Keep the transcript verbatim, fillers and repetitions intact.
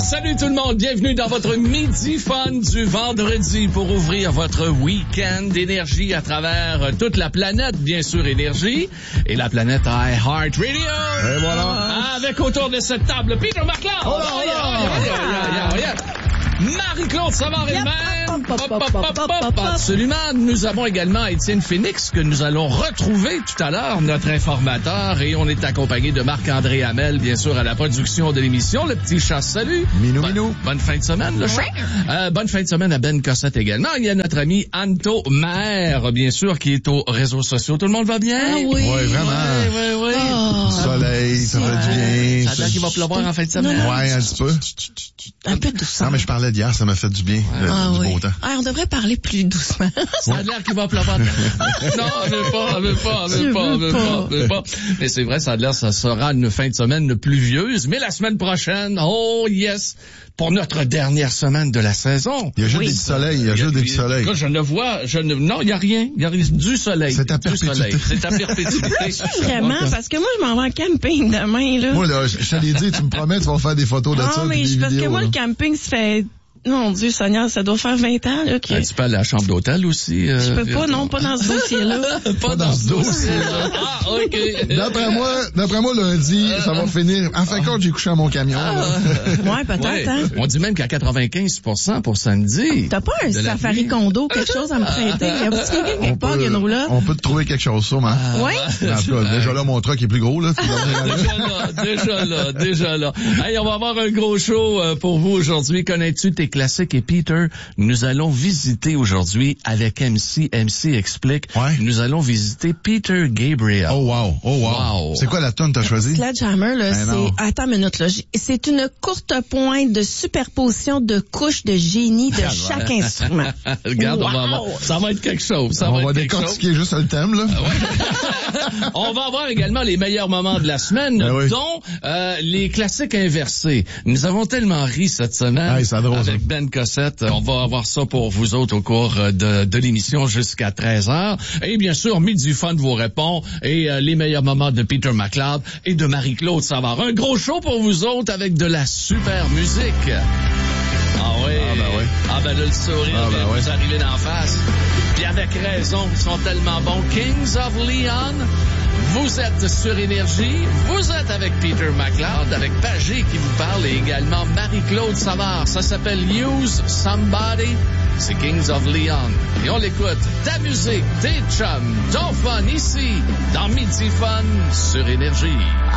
Salut tout le monde, bienvenue dans votre Midi Fun du vendredi pour ouvrir votre week-end d'énergie à travers toute la planète, bien sûr, Énergie, et la planète iHeart Radio. Et voilà. Avec autour de cette table, Peter McLeod. Oh là, oh là. Yeah, yeah, yeah, yeah, yeah. Marie-Claude Savard elle-même. Absolument. Nous avons également Étienne Phoenix que nous allons retrouver tout à l'heure, notre informateur, et on est accompagné de Marc-André Hamel, bien sûr, à la production de l'émission. Le petit chat, salut. Minou, Bon, minou. Bonne fin de semaine, le chat. Euh, bonne fin de semaine à Ben Cossette également. Il y a notre ami Anto Maire, bien sûr, qui est aux réseaux sociaux. Tout le monde va bien? Ah oui. Ouais, vraiment. Oui, oui, oui. Oh. Soleil, ça fait du bien. Ça a l'air qu'il va pleuvoir en fin de semaine. Ouais, un petit peu. Un peu doucement. Non, mais je parlais d'hier, ça m'a fait du bien. le- Ah du oui. beau temps. Ah, on devrait parler plus doucement. Ça a l'air qu'il va pleuvoir. Non, on veut pas, on veut pas, on veut Je pas, on veux veut pas. pas, on veut pas. Mais c'est vrai, ça a l'air, ça sera une fin de semaine pluvieuse. Mais la semaine prochaine, oh yes, pour notre dernière semaine de la saison. Il y a juste Oui. des petits soleils, il y a juste des petits soleils. Écoute, je ne vois, je ne, non, il y a rien. Il y a rien. Du soleil. C'est à Du perpétuité. soleil. C'est à perpétuité. Vraiment, parce que moi, je m'en vais en camping demain, là. Moi, là, je je te l'ai dit, tu me promets, tu vas faire des photos de ça. non, mais puis des je- parce que vidéos, moi, là. le camping, ça fait... Non, Dieu Seigneur, ça doit faire vingt ans, là, que... Ah, tu peux aller à la chambre d'hôtel aussi. Euh, Je peux pas, non, pas dans ce dossier-là. Pas dans ce dossier-là. Ah, OK. D'après moi, d'après moi, lundi, ça va finir. En fin de compte, j'ai couché à mon camion, là. Ouais, peut-être, Ouais. hein. On dit même qu'à quatre-vingt-quinze pour cent pour samedi. T'as pas un De la safari vie. condo, quelque chose à me prêter? Y a pas quelqu'un quelque part qui a une roulotte? on peut te trouver quelque chose, sûrement. Ouais? En tout cas, déjà là, mon truck est plus gros, là. Tu vas venir avec. Déjà là, déjà là, déjà là. Hey, on va avoir un gros show euh, pour vous aujourd'hui. Connais-tu tes classiques? Et Peter, nous allons visiter aujourd'hui avec M C. M C explique. Ouais. Nous allons visiter Peter Gabriel. Oh wow, oh wow. Wow. C'est quoi la tonne que t'as choisie? Sledgehammer, là, Ben non. c'est... Attends une minute, là. J- C'est une courte pointe de superposition de couches de génie de chaque instrument. Regarde, on va Wow. avoir, ça va être quelque chose. Ça On va va être quelque chose. décortiquer juste le thème, là. On va avoir également les meilleurs moments de la semaine, Ben oui. dont euh, les classiques inversés. Nous avons tellement ri cette semaine Hey, c'est drôle, avec ça. Ben Cossette. On va avoir ça pour vous autres au cours euh, de, de l'émission jusqu'à treize heures. Et bien sûr, Midi Fun vous répond et euh, les meilleurs moments de Peter McLeod et de Marie-Claude Savard. Un gros show pour vous autres avec de la super musique. Ah oui. Ah ben oui. Ah ben là, le sourire Ah ben vient oui. vous arriver d'en face. Puis avec raison, ils sont tellement bons. Kings of Leon, vous êtes sur Énergie, vous êtes avec Peter McLeod, avec Pagé qui vous parle et également Marie-Claude Savard. Ça s'appelle Use Somebody. C'est Kings of Leon. Et on l'écoute. Ta musique, tes chums, ton fun ici, dans Midi Fun sur Énergie.